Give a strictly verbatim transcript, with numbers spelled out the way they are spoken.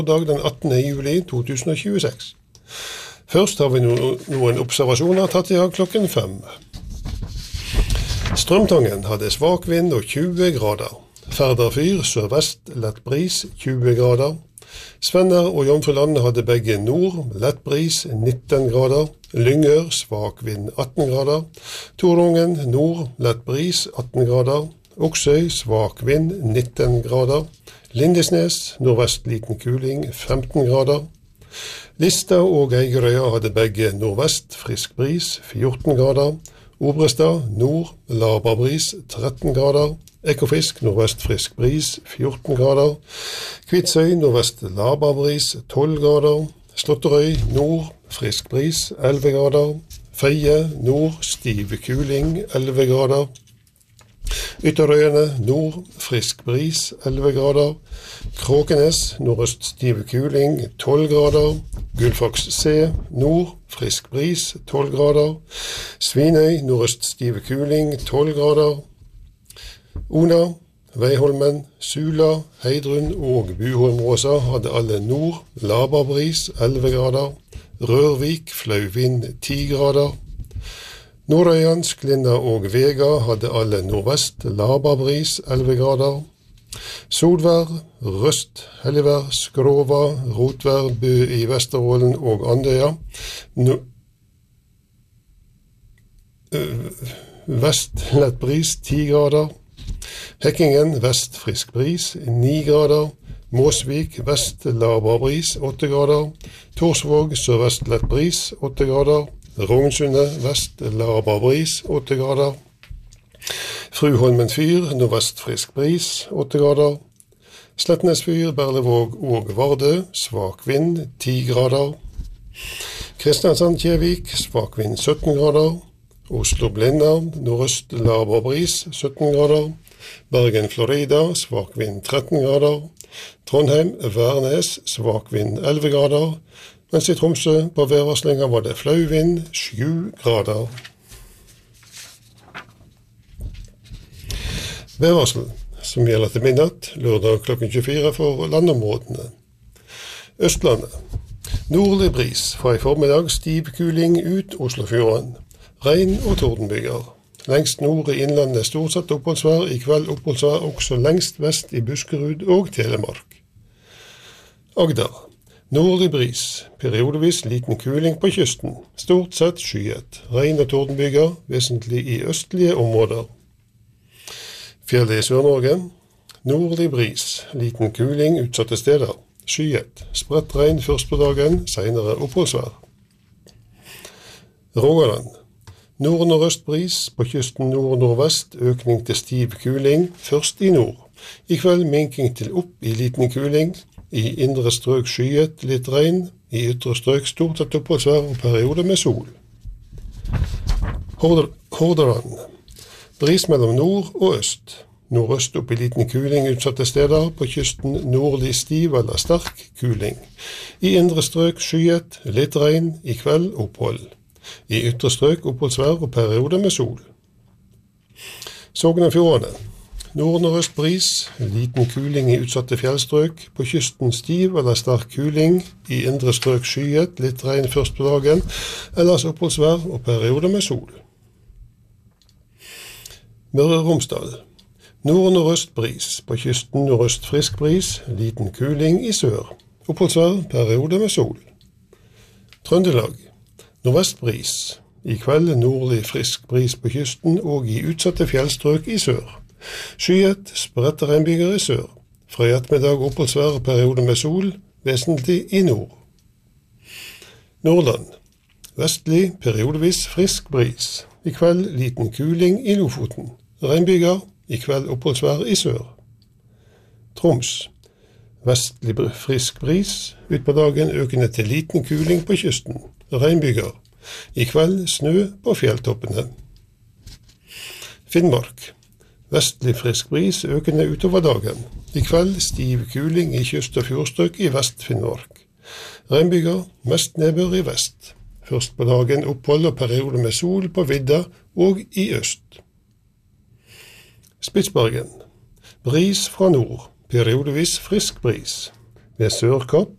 dag den attende juli to tusen og tjueseks. Først har vi no noen observasjoner tatt i dag klokken fem. Strømtangen hadde svak vind og tjue grader. Færder fyr sørvest lett bris tjue grader. Svenner og Jomfruland hadde begge nord lett bris nitten grader. Lyngør svak vind atten grader. Torungen nord lett bris atten grader. Oksøy svak vind nitten grader. Lindesnes nordvest liten kuling femten grader. Lista og Eigerøya hadde begge nordvest frisk bris fjorten grader. Obrestad nord laber bris tretten grader. Ekofisk nordvest frisk bris fjorten grader. Kvitsøy nordvest laber bris tolv grader. Slåtterøy nord frisk bris elleve grader. Feie nord stiv kuling elleve grader. Ytterøyene nord frisk bris elleve grader. Kråkenes nordøst stiv kuling tolv grader. Gullfaks C nord frisk bris tolv grader. Svinøy nordøst stiv kuling tolv grader. Ona, Veiholmen, Sula, Heidrun og Buholmråsa hadde alle nord laberbris elleve grader. Rørvik flauvind ti grader. Nordøyan, Sklinda og Vega hadde alle nordvest laberbris elleve grader. Solvær, Røst, Helligvær, Skrova, Rotvær, Bø i Vesterålen og Andøya. No Vest lett bris ti grader. Hekkingen vest frisk bris ni grader. Måsvik vest laberbris åtte grader. Torsvåg sørvest lett bris åtte grader. Rognsundet vest laberbris åtte grader. Fruholmen fyr nordvest frisk bris åtte grader. Slettnes fyr, Berlevåg og Vardø svak vind ti grader. Kristiansand-Kjevik svak vind sytten grader. Oslo-Blindern nordøst laberbris sytten grader. Bergen-Florida svak vind tretten grader. Trondheim-Værnes svak vind elleve grader. Mens i Tromsø på værvarslinga var det flau vind sju grader. Værvarsel som gjelder til midnatt lørdag klokken tjuefire for landområdene. Østlandet. Nordlig bris fra i formiddag stiv kuling ut Oslofjorden. Regn og tordenbyger. Lengst nord i innlandet stort sett oppholdsvær, i kveld oppholdsvær også lengst vest i Buskerud og Telemark. Agder. Nordlig bris, periodevis liten kuling på kysten, stort sett skyet. Regn og tordenbyger, vesentlig i østlige områder. Fjellet i Sør-Norge. Nordlig bris, liten kuling utsatte steder, skyet. Spredt regn først på dagen, senere oppholdsvær. Rogaland. Nord- og østbris, på kysten nord-nordvest, økning til stiv kuling, først i nord. I kveld minking til opp i liten kuling, i indre strøk skyet, litt regn, i ytre strøk stort sett oppholdsvær og periode med sol. Hordaland. Bris mellom nord og øst. Nordøst opp i liten kuling utsatte steder, på kysten nordlig stiv eller sterk kuling. I indre strøk skyet, litt regn, i kveld opphold. I ytre strøk oppholdsvær og periode med sol. Sogn og Fjordane. Nord- og østbris, liten kuling i utsatte fjellstrøk, på kysten stiv eller sterk kuling, i indre strøk skyet, litt regn først på dagen, ellers oppholdsvær og periode med sol. Møre og Romsdal. Nord- og østbris, på kysten nordøst frisk bris, liten kuling i sør, oppholdsvær, periode med sol. Trøndelag. Nordvestbris, i kveld nordlig frisk bris på kysten og i utsatte fjellstrøk i sør. Skyet, spredte regnbyger i sør. Fra i ettermiddag oppholdsvær og periode med sol, vesentlig i nord. Nordland. Vestlig, periodevis frisk bris. I kveld liten kuling i Lofoten. Regnbyger, i kveld oppholdsvær i sør. Troms. Vestlig frisk bris, ut på dagen økende til liten kuling på kysten. Regnbyger. I kveld snø på fjelltoppene. Finnmark. Vestlig frisk bris økende utover dagen. I kveld stiv kuling i kyst- og fjordstrøk i Vest-Finnmark. Regnbyger, mest nedbør i vest. Først på dagen opphold og periode med sol på vidda og i øst. Spitsbergen. Bris fra nord, periodevis frisk bris. Ved Sørkapp